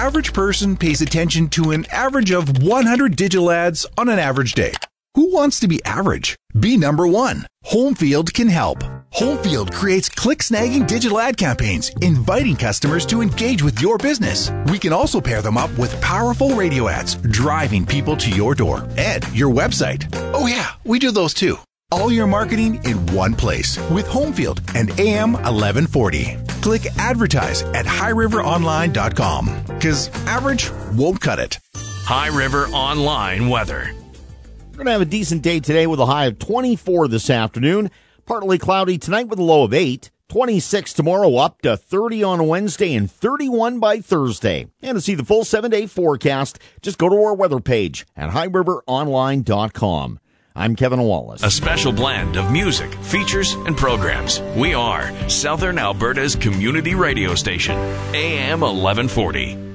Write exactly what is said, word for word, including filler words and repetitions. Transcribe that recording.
average person pays attention to an average of one hundred digital ads on an average day. Who wants to be average? Be number one. Homefield can help. Homefield creates click-snagging digital ad campaigns, inviting customers to engage with your business. We can also pair them up with powerful radio ads, driving people to your door and your website. Oh yeah, we do those too. All your marketing in one place with Homefield and A M eleven forty. Click advertise at high river online dot com because average won't cut it. High River Online weather. We're going to have a decent day today with a high of twenty-four this afternoon. Partly cloudy tonight with a low of eight. twenty-six tomorrow, up to thirty on Wednesday and thirty-one by Thursday. And to see the full seven-day forecast, just go to our weather page at high river online dot com. I'm Kevin Wallace. A special blend of music, features, and programs. We are Southern Alberta's community radio station, A M eleven forty.